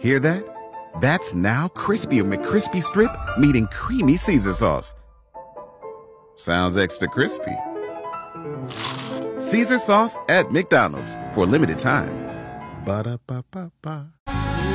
Hear that? That's now crispy McCrispy Strip meeting creamy Caesar sauce. Sounds extra crispy. Caesar sauce at McDonald's for a limited time. Ba-da-ba-ba-ba.